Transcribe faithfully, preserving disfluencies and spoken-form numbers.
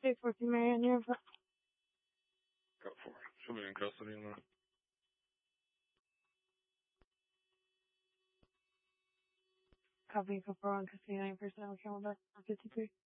six fourteen Marion, you're in front. Go for it. She'll be in custody now. Copy for four on custody, nine personnel, camel back, fifty-three.